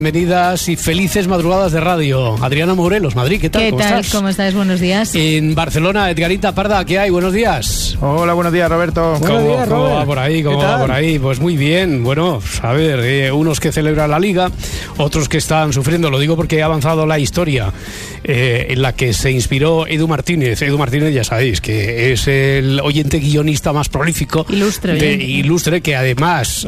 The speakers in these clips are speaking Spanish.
Bienvenidas y felices madrugadas de radio. Adriana Morelos, Madrid, ¿qué tal? ¿Qué ¿Cómo tal? estás? ¿Cómo estás? Buenos días. En Barcelona, Edgarita Parda, ¿qué hay? Buenos días. Hola, buenos días, Roberto. ¿Cómo va por ahí? ¿Cómo va por ahí? Pues muy bien. Bueno, a ver, unos que celebran la Liga, otros que están sufriendo. Lo digo porque ha avanzado la historia en la que se inspiró Edu Martínez. Edu Martínez, ya sabéis, que es el oyente guionista más prolífico. Ilustre, que además,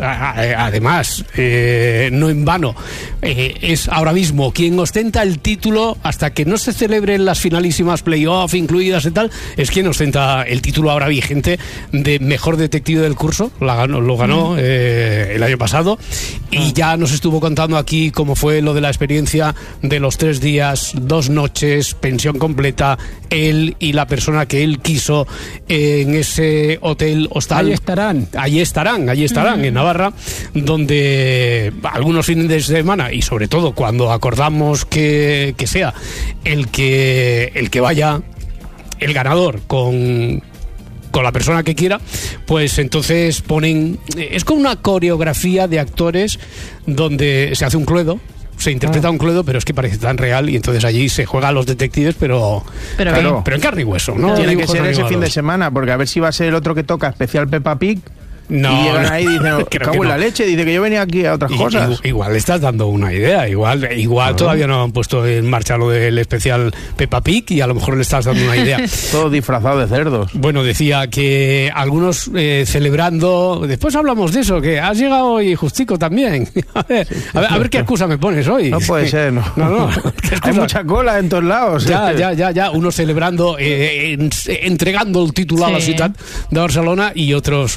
no en vano, es ahora mismo quien ostenta el título hasta que no se celebren las finalísimas playoff incluidas y tal, es quien ostenta el título ahora vigente de mejor detective del curso. Lo ganó el año pasado y ya nos estuvo contando aquí cómo fue lo de la experiencia de los 3 días, 2 noches, pensión completa, él y la persona que él quiso en ese hotel hostal. Allí estarán en Navarra, donde algunos fines de semana y sobre todo cuando acordamos que sea el que vaya el ganador con la persona que quiera, pues entonces ponen, es como una coreografía de actores donde se hace un cluedo, se interpreta un cluedo, pero es que parece tan real y entonces allí se juega a los detectives, pero en carne y hueso, ¿no? Tiene que ser ese fin de semana, porque a ver si va a ser el otro que toca especial Peppa Pig. No, y llegan ahí y dicen, cago en la leche, dice que yo venía aquí a otras cosas. Igual le estás dando una idea, igual todavía no han puesto en marcha lo del especial Peppa Pig y a lo mejor le estás dando una idea. Todo disfrazado de cerdos. Bueno, decía que algunos celebrando, después hablamos de eso, que has llegado hoy justico también. A ver qué excusa me pones hoy. No puede ser, no. Hay mucha cola en todos lados. Ya, unos celebrando, entregando el título a la ciudad de Barcelona y otros,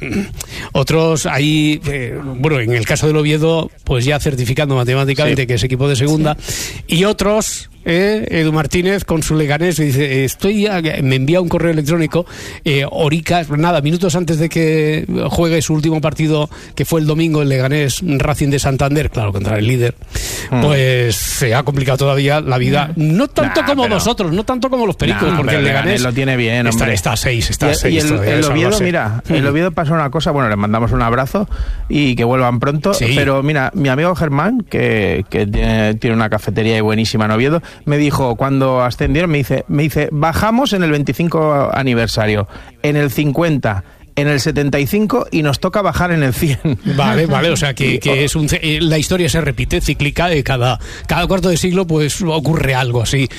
otros ahí, en el caso del Oviedo, pues ya certificando matemáticamente que es equipo de segunda, y otros, Edu Martínez con su Leganés dice, me envía un correo electrónico, horicas, minutos antes de que juegue su último partido, que fue el domingo, el Leganés Racing de Santander, claro, contra el líder, pues se ha complicado todavía la vida, no tanto como nosotros, no tanto como los pericos, porque el Leganés lo tiene bien, hombre. Está a 6, y el Oviedo, mira, el Oviedo pasó una cosa, les mandamos un abrazo y que vuelvan pronto, pero mira, mi amigo Germán, que tiene una cafetería buenísima en Oviedo, me dijo, cuando ascendieron, me dice, bajamos en el 25 aniversario, en el 50, en el 75 y nos toca bajar en el 100. Vale, o sea que es la historia se repite, cíclica, cada cuarto de siglo pues ocurre algo así,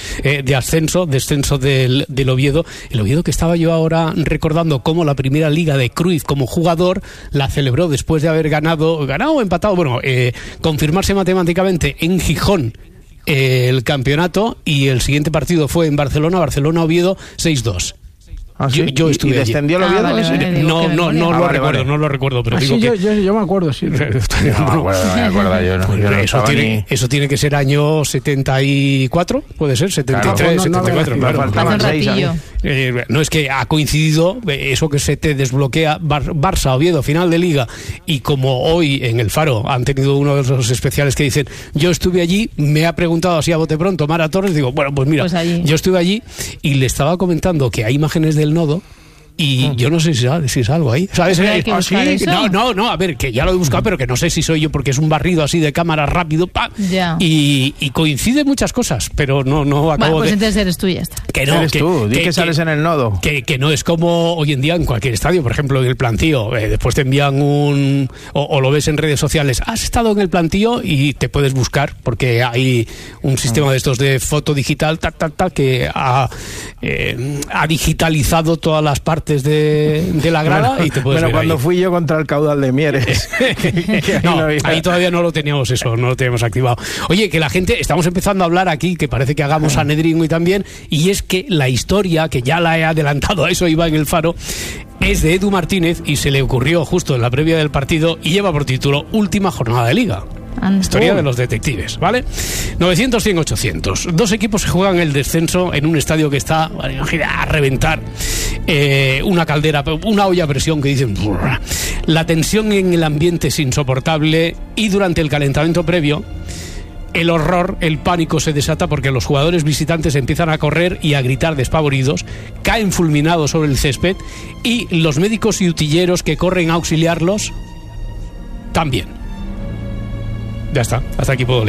descenso del Oviedo. El Oviedo que estaba yo ahora recordando como la primera liga de Cruyff como jugador la celebró después de haber ganado o empatado, confirmarse matemáticamente en Gijón el campeonato, y el siguiente partido fue en Barcelona-Oviedo 6-2. ¿Ah, sí? Yo estuve ¿Y descendió el Oviedo? No lo recuerdo, pero digo que... Yo me acuerdo, sí. No me acuerdo yo. Eso tiene que ser año 74, puede ser, 73, 74, claro. No, es que ha coincidido eso que se te desbloquea Barça-Oviedo, final de Liga, y como hoy en el Faro han tenido uno de los especiales que dicen, yo estuve allí, me ha preguntado así a bote pronto Mara Torres, digo, pues mira, yo estuve allí y le estaba comentando que hay imágenes del nodo y yo no sé si es algo ahí, ¿sabes? No, a ver, que ya lo he buscado, pero que no sé si soy yo, porque es un barrido así de cámara rápido, y coincide muchas cosas, pero no acabo pues entonces eres tú y ya está. Que no, eres tú, di que sales en el nodo. Que no es como hoy en día en cualquier estadio, por ejemplo en el plantío, después te envían o lo ves en redes sociales, has estado en el plantío y te puedes buscar, porque hay un sistema de estos de foto digital, que ha digitalizado todas las partes de la grada, y te puedes ver cuando ahí. Fui yo contra el caudal de Mieres. Ahí todavía no lo teníamos activado. Oye, que la gente, estamos empezando a hablar aquí, que parece que hagamos Sanedrín y también, y es que la historia, que ya la he adelantado, a eso iba en el Faro, es de Edu Martínez y se le ocurrió justo en la previa del partido y lleva por título Última jornada de Liga. Historia de los detectives, ¿vale? 900, 100, 800. 2 equipos se juegan el descenso en un estadio que está a reventar. Una caldera, una olla a presión que dicen... La tensión en el ambiente es insoportable y durante el calentamiento previo el horror, el pánico se desata porque los jugadores visitantes empiezan a correr y a gritar despavoridos, caen fulminados sobre el césped y los médicos y utilleros que corren a auxiliarlos también. Ya está, hasta aquí puedo leer.